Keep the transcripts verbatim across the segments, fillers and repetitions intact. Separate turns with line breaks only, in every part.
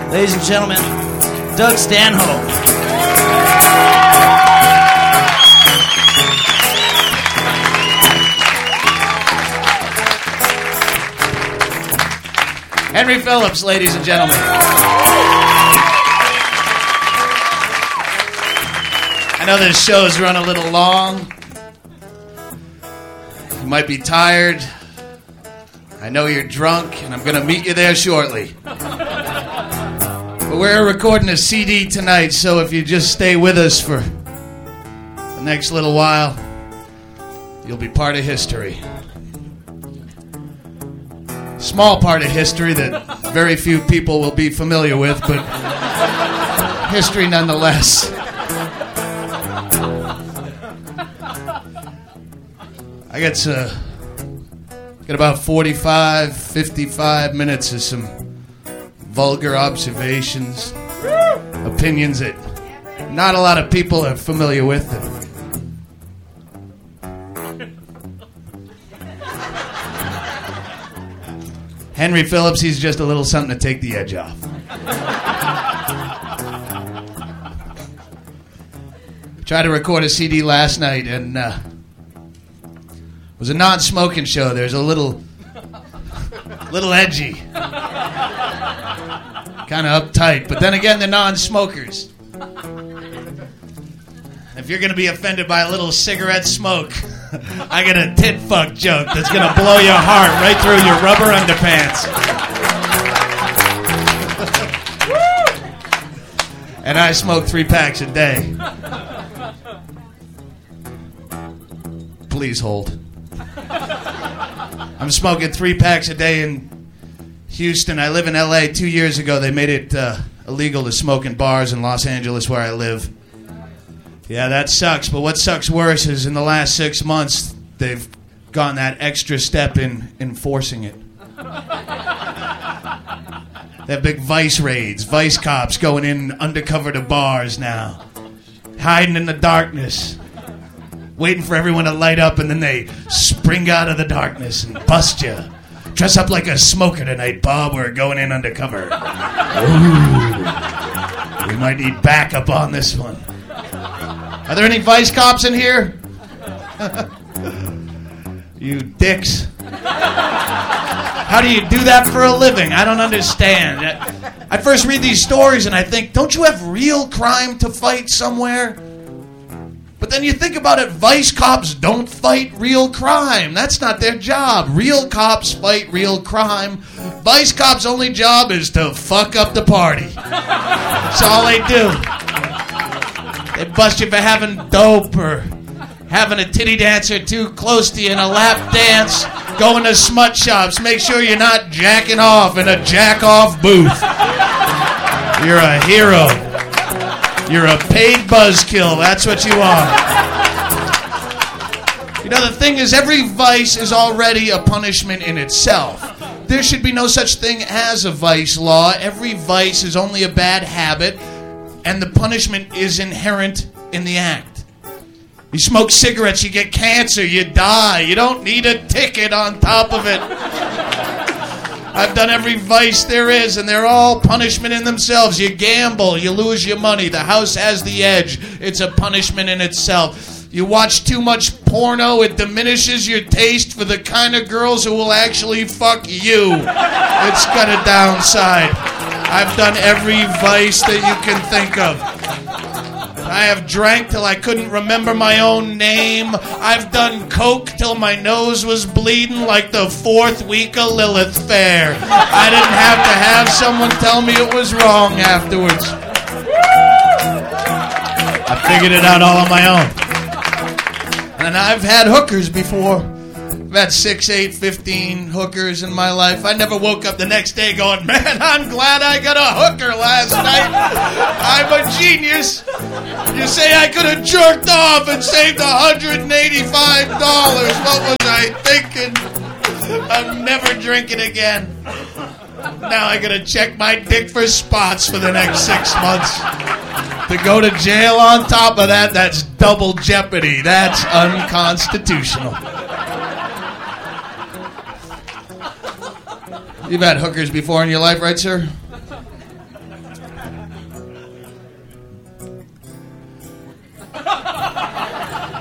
Ladies and gentlemen, Doug Stanhope. Henry Phillips, ladies and gentlemen. I know this show's run a little long. You might be tired. I know you're drunk, and I'm going to meet you there shortly. But we're recording a C D tonight, so if you just stay with us for the next little while, you'll be part of history. Small part of history that very few people will be familiar with, but history nonetheless. I got uh, got about forty-five, fifty-five minutes of some vulgar observations, opinions that not a lot of people are familiar with. Henry Phillips, he's just a little something to take the edge off. Tried to record a C D last night, and uh, it was a non-smoking show. There's a little, little edgy, kind of uptight. But then again, they're non-smokers. If you're going to be offended by a little cigarette smoke, I got a tit fuck joke that's going to blow your heart right through your rubber underpants. And I smoke three packs a day. Please hold. I'm smoking three packs a day in Houston. I live in L A. Two years ago, they made it uh, illegal to smoke in bars in Los Angeles, where I live. Yeah, that sucks, but what sucks worse is in the last six months, they've gone that extra step in enforcing it. They have big vice raids, vice cops going in undercover to bars now, hiding in the darkness, waiting for everyone to light up, and then they spring out of the darkness and bust you. Dress up like a smoker tonight, Bob. We're going in undercover. Ooh. We might need backup on this one. Are there any vice cops in here? You dicks. How do you do that for a living? I don't understand. I first read these stories and I think, don't you have real crime to fight somewhere? But then you think about it, vice cops don't fight real crime. That's not their job. Real cops fight real crime. Vice cops' only job is to fuck up the party. That's all they do. They bust you for having dope or having a titty dancer too close to you in a lap dance, going to smut shops. Make sure you're not jacking off in a jack-off booth. You're a hero. You're a paid buzzkill. That's what you are. You know, the thing is, every vice is already a punishment in itself. There should be no such thing as a vice law. Every vice is only a bad habit, and the punishment is inherent in the act. You smoke cigarettes, you get cancer, you die. You don't need a ticket on top of it. I've done every vice there is, and they're all punishment in themselves. You gamble, you lose your money. The house has the edge. It's a punishment in itself. You watch too much porno, it diminishes your taste for the kind of girls who will actually fuck you. It's got a downside. I've done every vice that you can think of. I have drank till I couldn't remember my own name. I've done coke till my nose was bleeding like the fourth week of Lilith Fair. I didn't have to have someone tell me it was wrong afterwards. I figured it out all on my own. And I've had hookers before. I've had six, eight, fifteen hookers in my life. I never woke up the next day going, man, I'm glad I got a hooker last night. I'm a genius. You say I could have jerked off and saved one hundred eighty-five dollars. What was I thinking? I'm never drinking again. Now I gotta check my dick for spots for the next six months. To go to jail on top of that, that's double jeopardy. That's unconstitutional. You've had hookers before in your life, right, sir?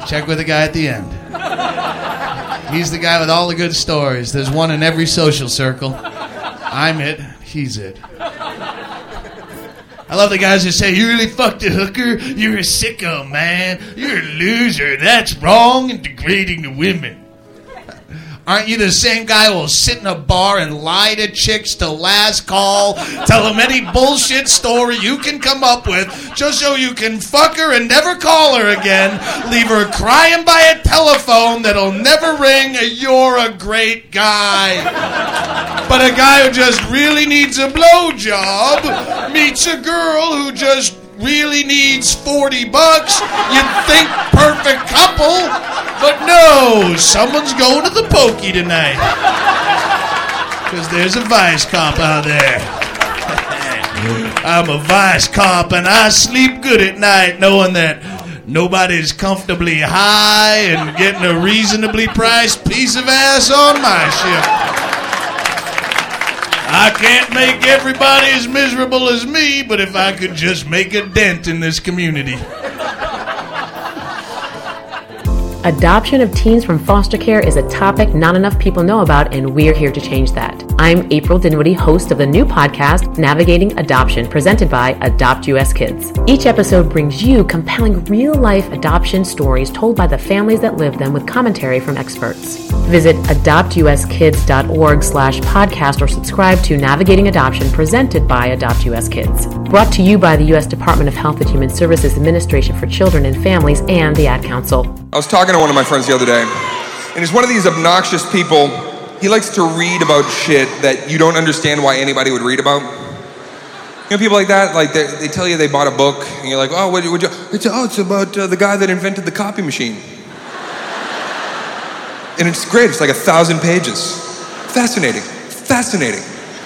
Check with the guy at the end. He's the guy with all the good stories. There's one in every social circle. I'm it. He's it. I love the guys who say, you really fucked a hooker? You're a sicko, man. You're a loser. That's wrong and degrading to women. Aren't you the same guy who will sit in a bar and lie to chicks till last call, tell them any bullshit story you can come up with just so you can fuck her and never call her again, leave her crying by a telephone that'll never ring a you're a great guy. But a guy who just really needs a blowjob meets a girl who just really needs forty bucks, you'd think perfect couple, but no, someone's going to the pokey tonight. Because there's a vice cop out there. I'm a vice cop and I sleep good at night knowing that nobody's comfortably high and getting a reasonably priced piece of ass on my ship. I can't make everybody as miserable as me, but if I could just make a dent in this community.
Adoption of teens from foster care is a topic not enough people know about, and we're here to change that. I'm April Dinwiddie, host of the new podcast, Navigating Adoption, presented by Adopt U S Kids. Each episode brings you compelling real-life adoption stories told by the families that live them with commentary from experts. Visit adoptuskids.org slash podcast or subscribe to Navigating Adoption, presented by Adopt U S Kids. Brought to you by the U S Department of Health and Human Services Administration for Children and Families and the Ad Council.
I was talking to one of my friends the other day, and he's one of these obnoxious people. He likes to read about shit that you don't understand why anybody would read about. You know, people like that, like they, they tell you they bought a book, and you're like, oh, what would you? It's, oh, it's about uh, the guy that invented the copy machine. And it's great. It's like a thousand pages. Fascinating. Fascinating.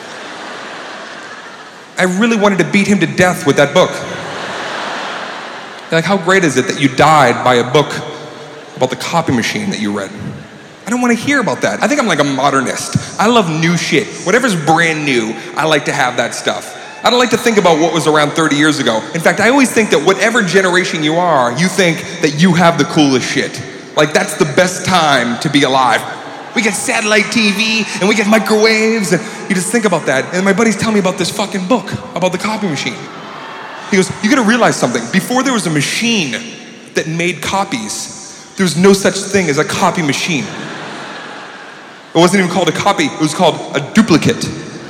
I really wanted to beat him to death with that book. Like, how great is it that you died by a book about the copy machine that you read? I don't want to hear about that. I think I'm like a modernist. I love new shit. Whatever's brand new, I like to have that stuff. I don't like to think about what was around thirty years ago. In fact, I always think that whatever generation you are, you think that you have the coolest shit. Like, that's the best time to be alive. We get satellite T V, and we get microwaves, and you just think about that. And my buddy's telling me about this fucking book, about the copy machine. He goes, you gotta realize something. Before there was a machine that made copies, there was no such thing as a copy machine. It wasn't even called a copy, it was called a duplicate.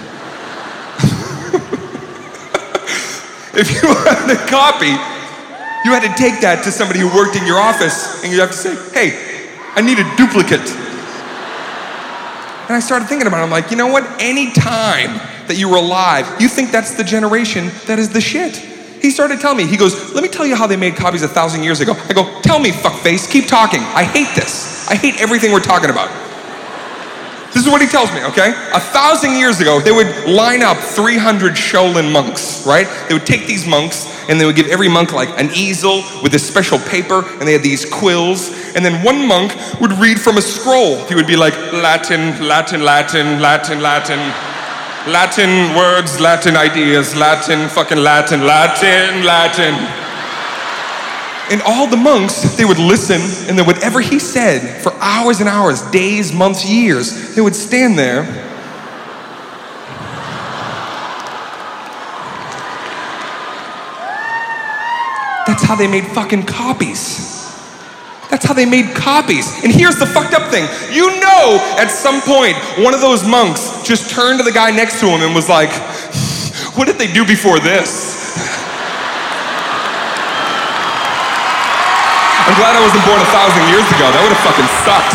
If you wanted a copy, you had to take that to somebody who worked in your office, and you have to say, hey, I need a duplicate. And I started thinking about it, I'm like, you know what? Any time that you were alive, you think that's the generation that is the shit. He started telling me, he goes, let me tell you how they made copies a thousand years ago. I go, tell me, fuckface, keep talking. I hate this. I hate everything we're talking about. This is what he tells me, okay? A thousand years ago, they would line up three hundred Shaolin monks, right? They would take these monks, and they would give every monk like an easel with this special paper, and they had these quills, and then one monk would read from a scroll. He would be like, Latin, Latin, Latin, Latin, Latin, Latin words, Latin ideas, Latin, fucking Latin, Latin, Latin. And all the monks, they would listen, and then whatever he said for hours and hours, days, months, years, they would stand there. That's how they made fucking copies. That's how they made copies. And here's the fucked up thing. You know, at some point, one of those monks just turned to the guy next to him and was like, what did they do before this? I'm glad I wasn't born a thousand years ago. That would have fucking sucked.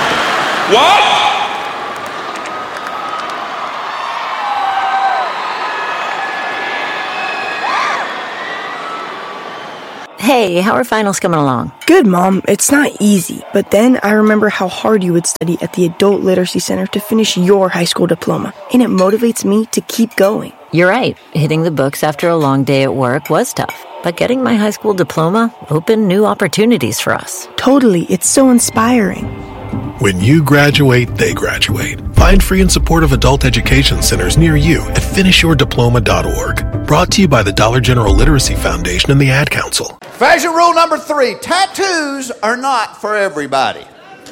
What?
Hey, how are finals coming along?
Good, Mom. It's not easy. But then I remember how hard you would study at the Adult Literacy Center to finish your high school diploma. And it motivates me to keep going.
You're right. Hitting the books after a long day at work was tough. But getting my high school diploma opened new opportunities for us.
Totally. It's so inspiring.
When you graduate, they graduate. Find free and supportive adult education centers near you at finish your diploma dot org. Brought to you by the Dollar General Literacy Foundation and the Ad Council.
Fashion rule number three, tattoos are not for everybody.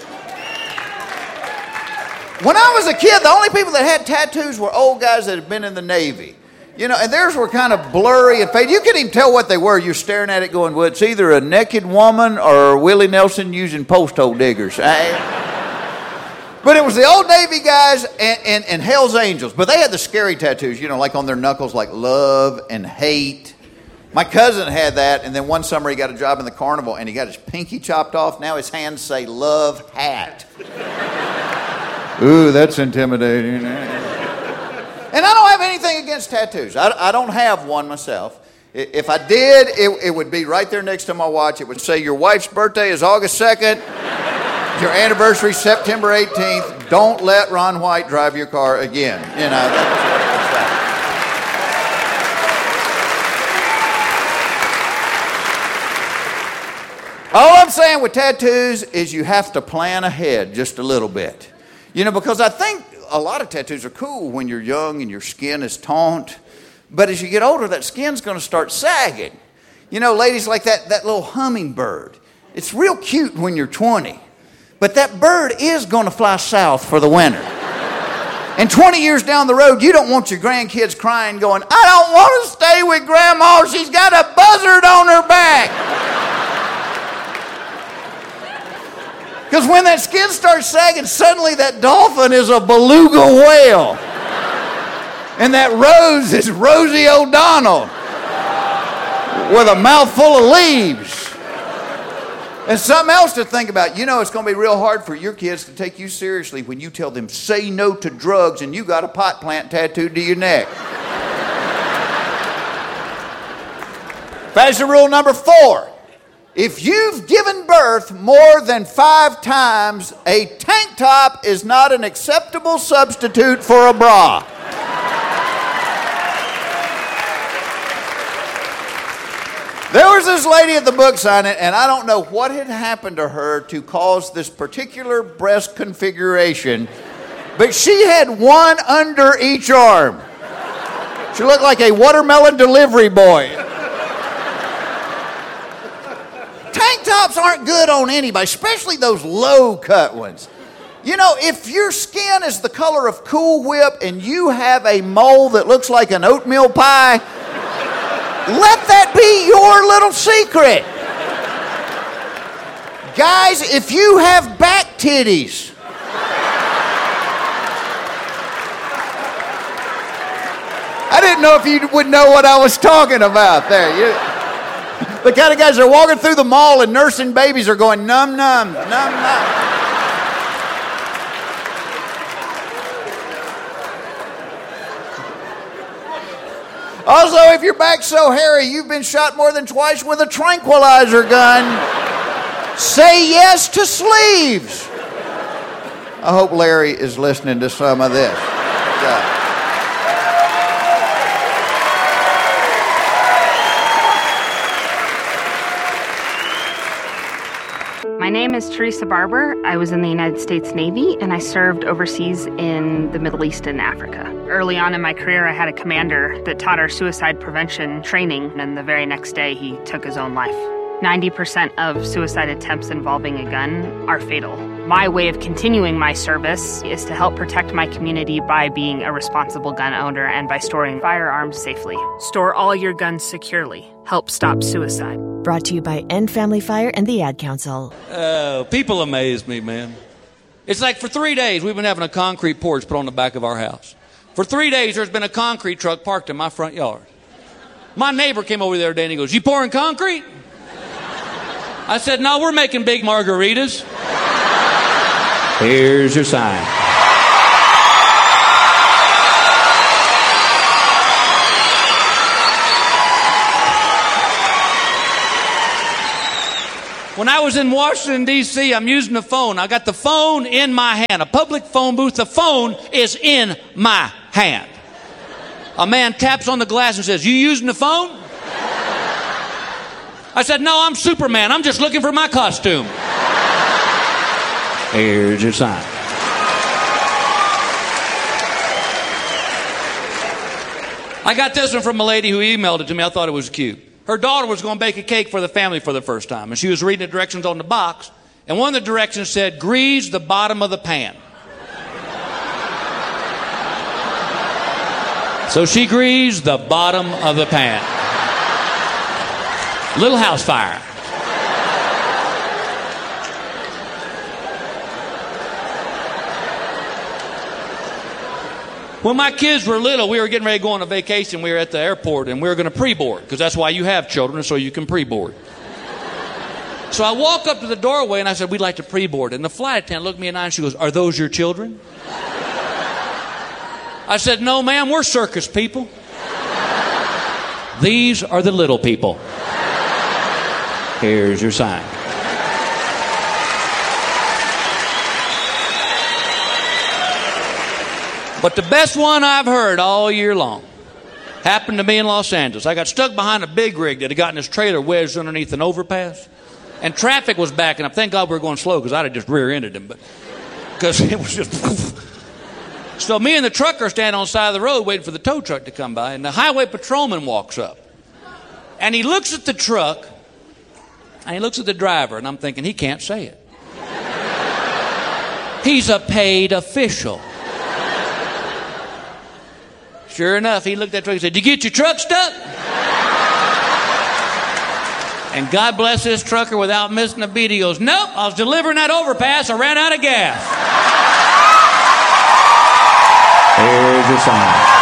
When I was a kid, the only people that had tattoos were old guys that had been in the Navy. You know, and theirs were kind of blurry and faded. You couldn't even tell what they were. You're staring at it going, well, it's either a naked woman or Willie Nelson using post hole diggers. I, but it was the old Navy guys and, and, and Hell's Angels. But they had the scary tattoos, you know, like on their knuckles, like love and hate. My cousin had that, and then one summer he got a job in the carnival, and he got his pinky chopped off. Now his hands say love hat. Ooh, that's intimidating. And I don't have anything against tattoos. I, I don't have one myself. If I did, it, it would be right there next to my watch. It would say, your wife's birthday is August second. Your anniversary, September eighteenth. Don't let Ron White drive your car again. You know, that's, that's that. All I'm saying with tattoos is you have to plan ahead just a little bit. You know, because I think a lot of tattoos are cool when you're young and your skin is taut. But as you get older, that skin's going to start sagging. You know, ladies, like that, that little hummingbird. It's real cute when you're twenty. But that bird is going to fly south for the winter. And twenty years down the road, you don't want your grandkids crying, going, I don't want to stay with Grandma. She's got a buzzard on her back. Because when that skin starts sagging, suddenly that dolphin is a beluga whale. And that rose is Rosie O'Donnell with a mouthful of leaves. And something else to think about. You know, it's going to be real hard for your kids to take you seriously when you tell them, say no to drugs, and you got a pot plant tattooed to your neck. Fashion rule number four. If you've given birth more than five times, a tank top is not an acceptable substitute for a bra. There was this lady at the book signing, and I don't know what had happened to her to cause this particular breast configuration, but she had one under each arm. She looked like a watermelon delivery boy. Tank tops aren't good on anybody, especially those low-cut ones. You know, if your skin is the color of Cool Whip and you have a mole that looks like an oatmeal pie, let that be your little secret. Guys, if you have back titties, I didn't know if you would know what I was talking about there. You, the kind of guys that are walking through the mall and nursing babies are going num num, num num. Also, if your back's so hairy you've been shot more than twice with a tranquilizer gun, say yes to sleeves. I hope Larry is listening to some of this. Yeah.
My name is Teresa Barber. I was in the United States Navy, and I served overseas in the Middle East and Africa. Early on in my career, I had a commander that taught our suicide prevention training, and the very next day, he took his own life. ninety percent of suicide attempts involving a gun are fatal. My way of continuing my service is to help protect my community by being a responsible gun owner and by storing firearms safely. Store all your guns securely. Help stop suicide.
Brought to you by End Family Fire and the Ad Council.
Oh, people amaze me, man. It's like for three days we've been having a concrete porch put on the back of our house. For three days there's been a concrete truck parked in my front yard. My neighbor came over the other day and he goes, you pouring concrete? I said, no, we're making big margaritas. Here's your sign. When I was in Washington, D C, I'm using the phone. I got the phone in my hand, a public phone booth. The phone is in my hand. A man taps on the glass and says, you using the phone? I said, no, I'm Superman. I'm just looking for my costume. Here's your sign. I got this one from a lady who emailed it to me. I thought it was cute. Her daughter was going to bake a cake for the family for the first time, and she was reading the directions on the box, and one of the directions said, grease the bottom of the pan. So she greased the bottom of the pan. Little house fire. When my kids were little, we were getting ready to go on a vacation. We were at the airport, and we were going to pre-board, because that's why you have children, so you can pre-board. So I walk up to the doorway, and I said, we'd like to pre-board. And the flight attendant looked me in the eye, and she goes, are those your children? I said, no, ma'am, we're circus people. These are the little people. Here's your sign. But the best one I've heard all year long happened to me in Los Angeles. I got stuck behind a big rig that had gotten his trailer wedged underneath an overpass. And traffic was backing up. Thank God we were going slow, because I'd have just rear-ended him. But because it was just... So me and the trucker stand on the side of the road waiting for the tow truck to come by. And the highway patrolman walks up. And he looks at the truck. And he looks at the driver. And I'm thinking, he can't say it. He's a paid official. Sure enough, he looked at the truck and said, did you get your truck stuck? And God bless this trucker, without missing a beat, he goes, nope, I was delivering that overpass, I ran out of gas. Here's your sign.